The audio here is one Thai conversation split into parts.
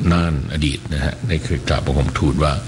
น่านอดีตนะฮะได้เคยกราบบังคมทูลว่า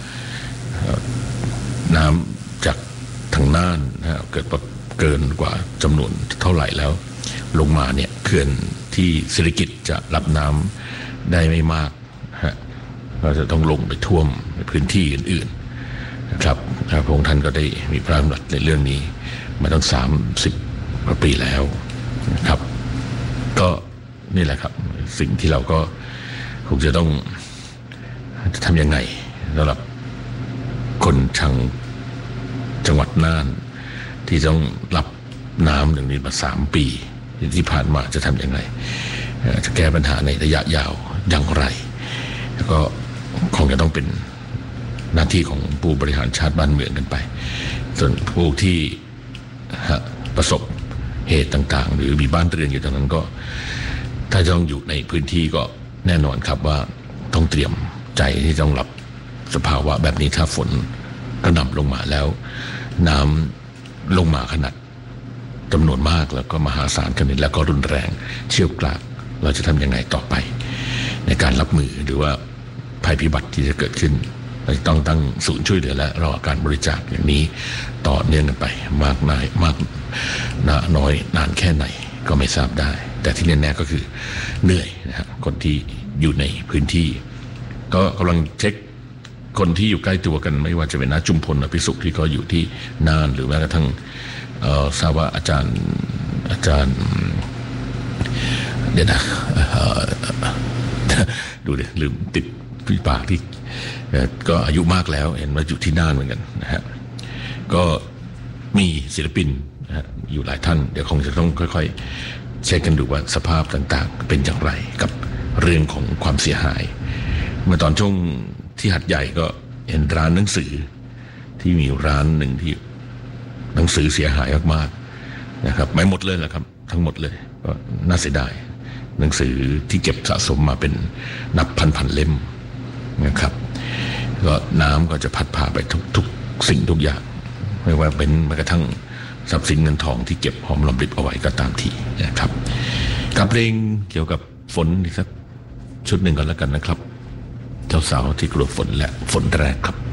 น้ำจากทางน่านนะฮะเกินกว่าจำนวนเท่าไหร่แล้วลงมาเนี่ยเขื่อนที่ศิริกิติ์จะรับน้ำได้ไม่มากฮะก็จะต้องลงไปท่วมในพื้นที่อื่นๆนะครับพระองค์ท่านก็ได้มีพระราชดำรัสในเรื่องนี้มาตั้ง30 กว่าปีแล้วนะครับก็นี่แหละครับสิ่งที่เราก็คงจะต้องทำยังไงสำหรับคนจังหวัดน่านที่ต้องรับน้ำอย่างนี้มา3 ปีที่ผ่านมาจะทำยังไงจะแก้ปัญหาในระยะยาวอย่างไรแล้วก็คงจะต้องเป็นหน้าที่ของผู้บริหารชาติบ้านเมืองกันไปส่วนผู้ที่ประสบเหตุต่างๆหรือมีบ้านเรือนอยู่ตรงนั้นก็ถ้าจะต้องอยู่ในพื้นที่ก็แน่นอนครับว่าต้องเตรียมใจที่ต้องรับสภาวะแบบนี้ถ้าฝนกระหน่ำลงมาแล้วน้ำลงมาขนาดจำนวนมากแล้วก็มหาศาลขนาดแล้วก็รุนแรงเชี่ยวกรากเราจะทำยังไงต่อไปในการรับมือหรือว่าภัยพิบัติที่จะเกิดขึ้นเราต้องตั้งศูนย์ช่วยเหลือและรอการบริจาคอย่างนี้ต่อเนื่องกันไปมากน้อยนานแค่ไหนก็ไม่ทราบได้แต่ที่แน่ๆก็คือเหนื่อยนะฮะคนที่อยู่ในพื้นที่ก็กำลังเช็คคนที่อยู่ใกล้ตัวกันไม่ว่าจะเป็นณจุมพลอภิสุขที่ก็อยู่ที่น่านหรือแม้กระทั่งทราบว่าอาจารย์เดี๋ยวนะดูดิลืมติดพี่ปากที่ก็อายุมากแล้วเห็นว่าอยู่ที่น่านเหมือนกันนะฮะก็มีศิลปินนะฮะอยู่หลายท่านเดี๋ยวคงจะต้องค่อยๆเช็คกันดูว่าสภาพต่างๆเป็นอย่างไรกับเรื่องของความเสียหายเมื่อตอนช่วงที่หัดใหญ่ก็เห็นร้านหนังสือที่มีร้านหนึ่งที่หนังสือเสียหายมากๆนะครับไม่หมดเลยแหละครับทั้งหมดเลยก็น่าเสียดายหนังสือที่เก็บสะสมมาเป็นนับพันเล่มนะครับก็น้ำก็จะพัดพาไปทุกสิ่งทุกอย่างไม่ว่าเป็นแม้กระทั่งทรัพย์สินเงินทองที่เก็บหอมรอมริบเอาไว้ก็ตามทีนะครับกับเพลงเกี่ยวกับฝนอีกสักชุดหนึ่งกันแล้วกันนะครับเจ้าสาวที่กลัวฝนและฝนแรกครับ